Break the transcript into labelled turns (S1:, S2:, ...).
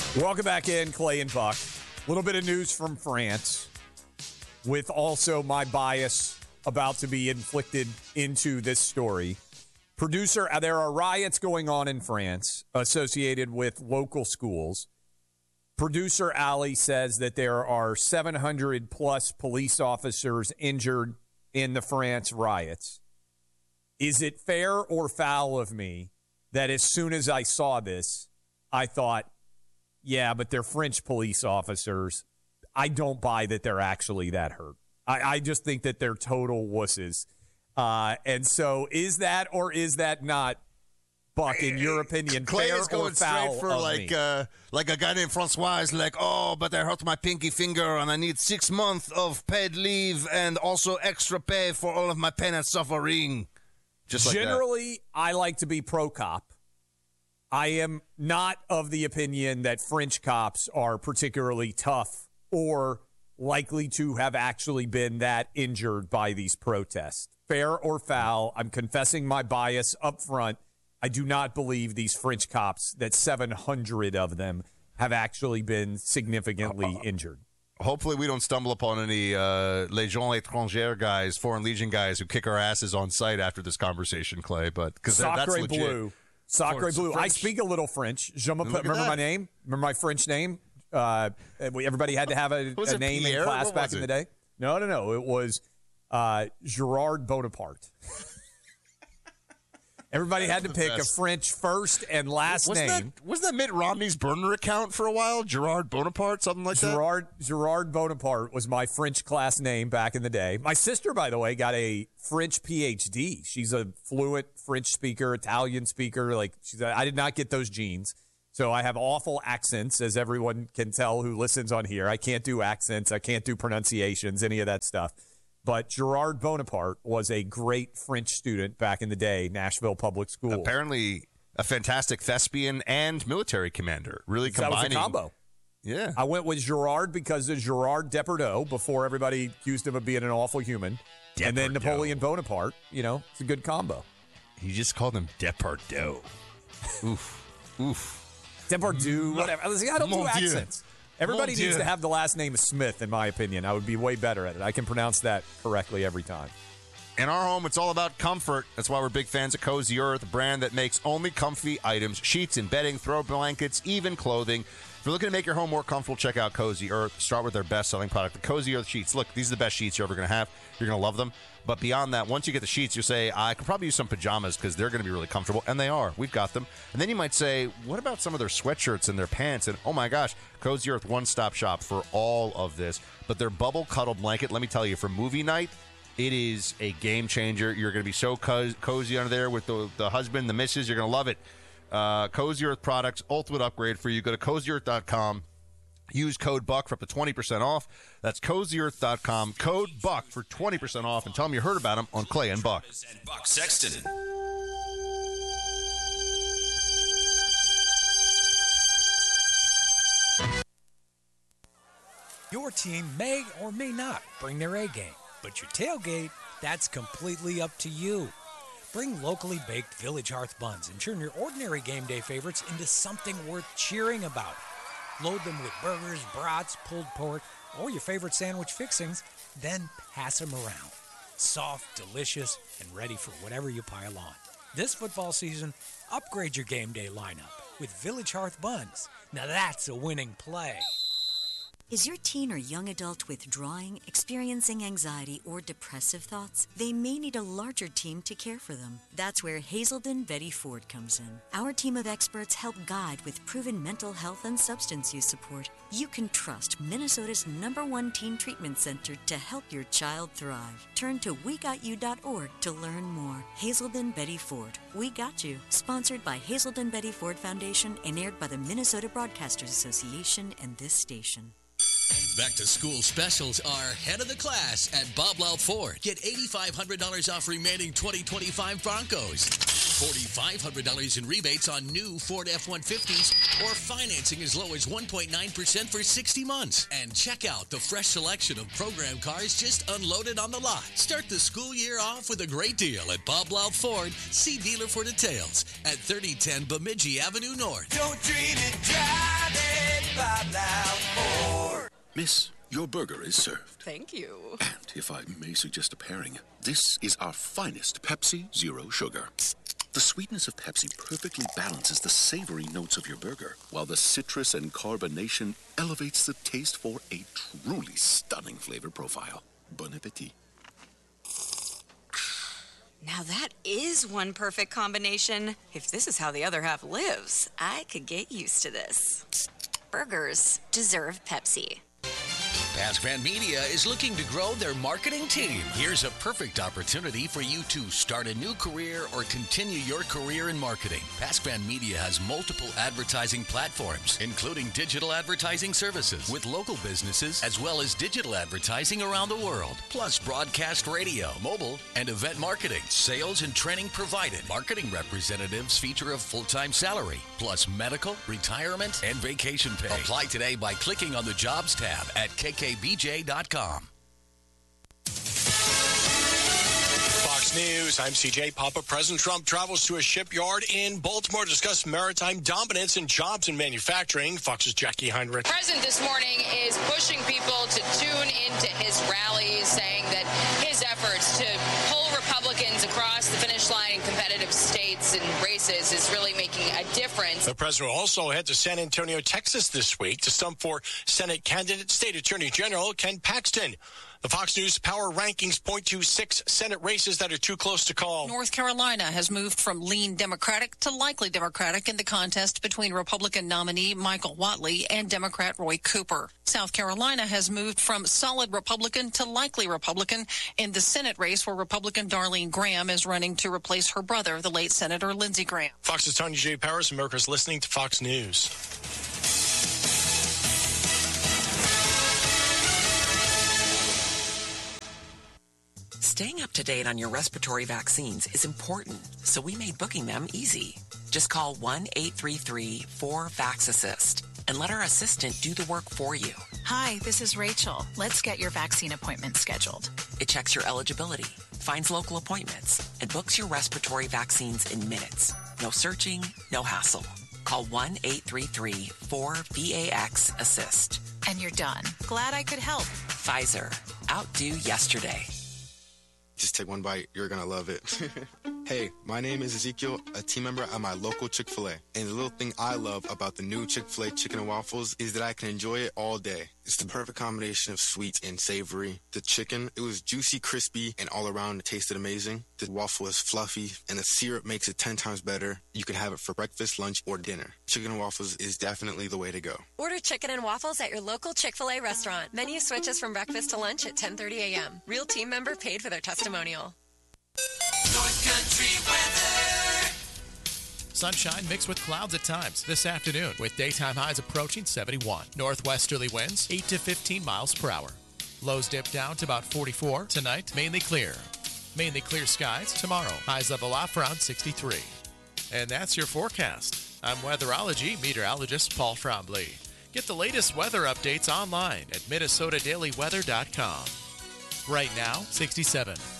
S1: Welcome back in, Clay and Buck. A little bit of news from France, with also my bias about to be inflicted into this story. There are riots going on in France associated with local schools. Producer Ali says that there are 700 plus police officers injured in the France riots. Is it fair or foul of me that as soon as I saw this, I thought, yeah, but they're French police officers. I don't buy that they're actually that hurt. I just think that they're total wusses. And so is that or is that not, Buck, in your opinion,
S2: Clay
S1: fair
S2: is going
S1: or foul
S2: straight for
S1: of
S2: a guy named Francois is like, oh, but I hurt my pinky finger and I need 6 months of paid leave and also extra pay for all of my pain and suffering. Just like
S1: Generally, I like to be pro-cop. I am not of the opinion that French cops are particularly tough or likely to have actually been that injured by these protests. Fair or foul, I'm confessing my bias up front. I do not believe these French cops, that 700 of them, have actually been significantly injured.
S2: Hopefully we don't stumble upon any Légion étrangère guys, Foreign Legion guys who kick our asses on sight after this conversation, Clay. But because that's legit.
S1: Bleu. Sacre bleu. I speak a little French. Remember my name? Remember my French name? Everybody had to have a name
S2: Pierre?
S1: in class back in the day. No. It was Gerard Bonaparte. Everybody had to pick a French first and last name.
S2: Wasn't that Mitt Romney's burner account for a while? Gerard Bonaparte, something like that?
S1: Gerard Bonaparte was my French class name back in the day. My sister, by the way, got a French PhD. She's a fluent French speaker, Italian speaker. I did not get those genes. So I have awful accents, as everyone can tell who listens on here. I can't do accents. I can't do pronunciations, any of that stuff. But Gerard Bonaparte was a great French student back in the day, Nashville Public School.
S2: Apparently a fantastic thespian and military commander. Really combining.
S1: That was a combo.
S2: Yeah.
S1: I went with Gerard because of Gerard Depardieu before everybody accused him of being an awful human. Depardieu. And then Napoleon Bonaparte. It's a good combo.
S2: He just called him Depardieu. Oof.
S1: Depardieu, whatever. I don't do accents. Everybody needs to have the last name of Smith, in my opinion. I would be way better at it. I can pronounce that correctly every time.
S2: In our home, it's all about comfort. That's why we're big fans of Cozy Earth, a brand that makes only comfy items, sheets and bedding, throw blankets, even clothing. If you're looking to make your home more comfortable, check out Cozy Earth. Start with their best-selling product, the Cozy Earth sheets. Look, these are the best sheets you're ever going to have. You're going to love them. But beyond that, once you get the sheets, you say, I could probably use some pajamas because they're going to be really comfortable. And they are. We've got them. And then you might say, what about some of their sweatshirts and their pants? And, oh, my gosh, Cozy Earth, one-stop shop for all of this. But their bubble cuddle blanket, let me tell you, for movie night, it is a game changer. You're going to be so cozy under there with the husband, the missus. You're going to love it. Cozy Earth products, ultimate upgrade for you. Go to CozyEarth.com. Use code BUCK for up to 20% off. That's CozyEarth.com. Code BUCK for 20% off. And tell them you heard about them on Clay and Buck.
S3: And Buck Sexton.
S4: Your team may or may not bring their A game, but your tailgate, that's completely up to you. Bring locally baked Village Hearth buns and turn your ordinary game day favorites into something worth cheering about. Load them with burgers, brats, pulled pork, or your favorite sandwich fixings, then pass them around. Soft, delicious, and ready for whatever you pile on. This football season, upgrade your game day lineup with Village Hearth buns. Now that's a winning play.
S5: Is your teen or young adult withdrawing, experiencing anxiety, or depressive thoughts? They may need a larger team to care for them. That's where Hazelden Betty Ford comes in. Our team of experts help guide with proven mental health and substance use support. You can trust Minnesota's #1 teen treatment center to help your child thrive. Turn to WeGotYou.org to learn more. Hazelden Betty Ford. We Got You. Sponsored by Hazelden Betty Ford Foundation and aired by the Minnesota Broadcasters Association and this station.
S3: Back to school specials are head of the class at Bob Loud Ford. Get $8,500 off remaining 2025 Broncos. $4,500 in rebates on new Ford F-150s or financing as low as 1.9% for 60 months. And check out the fresh selection of program cars just unloaded on the lot. Start the school year off with a great deal at Bob Loud Ford. See dealer for details at 3010 Bemidji Avenue North.
S6: Don't dream it, drive it. Bob Loud Ford.
S7: Miss, your burger is served.
S8: Thank you.
S7: And if I may suggest a pairing, this is our finest Pepsi Zero Sugar. The sweetness of Pepsi perfectly balances the savory notes of your burger, while the citrus and carbonation elevates the taste for a truly stunning flavor profile. Bon appetit.
S8: Now that is one perfect combination. If this is how the other half lives, I could get used to this. Burgers deserve Pepsi.
S3: PaskVan Media is looking to grow their marketing team. Here's a perfect opportunity for you to start a new career or continue your career in marketing. PaskVan Media has multiple advertising platforms, including digital advertising services with local businesses, as well as digital advertising around the world, plus broadcast radio, mobile, and event marketing. Sales and training provided. Marketing representatives feature a full-time salary, plus medical, retirement, and vacation pay. Apply today by clicking on the Jobs tab at kkbj.com.
S9: Fox News, I'm CJ Papa. President Trump travels to a shipyard in Baltimore to discuss maritime dominance and jobs in manufacturing. Fox's Jackie Heinrich.
S10: The president this morning is pushing people to tune into his rallies, saying that his efforts to pull Republicans across the finish line in competitive states and races is really making a difference.
S9: The president will also head to San Antonio, Texas this week to stump for Senate candidate State Attorney General Ken Paxton. The Fox News Power Rankings point to 6 Senate races that are too close to call.
S11: North Carolina has moved from lean Democratic to likely Democratic in the contest between Republican nominee Michael Whatley and Democrat Roy Cooper. South Carolina has moved from solid Republican to likely Republican in the Senate race where Republican Darlene Graham is running to replace her brother, the late Senator Lindsey Graham.
S9: Fox's Tanya J. Powers. America's listening to Fox News.
S12: Staying up to date on your respiratory vaccines is important, so we made booking them easy. Just call 1-833-4VAX-ASSIST and let our assistant do the work for you.
S13: Hi, this is Rachel. Let's get your vaccine appointment scheduled.
S12: It checks your eligibility, finds local appointments, and books your respiratory vaccines in minutes. No searching, no hassle. Call 1-833-4VAX-ASSIST.
S13: And you're done. Glad I could help.
S12: Pfizer. Outdo yesterday.
S14: Just take one bite. You're going to love it. Hey, my name is Ezekiel, a team member at my local Chick-fil-A. And the little thing I love about the new Chick-fil-A chicken and waffles is that I can enjoy it all day. It's the perfect combination of sweet and savory. The chicken, it was juicy, crispy, and all around it tasted amazing. The waffle is fluffy, and the syrup makes it 10 times better. You can have it for breakfast, lunch, or dinner. Chicken and waffles is definitely the way to go.
S15: Order chicken and waffles at your local Chick-fil-A restaurant. Menu switches from breakfast to lunch at 10:30 a.m. Real team member paid for their testimonial.
S6: North Country weather.
S16: Sunshine mixed with clouds at times this afternoon with daytime highs approaching 71. Northwesterly winds 8 to 15 miles per hour. Lows dip down to about 44. Tonight, mainly clear. Mainly clear skies tomorrow. Highs level off around 63. And that's your forecast. I'm weatherology meteorologist Paul Trombley. Get the latest weather updates online at minnesotadailyweather.com. Right now, 67.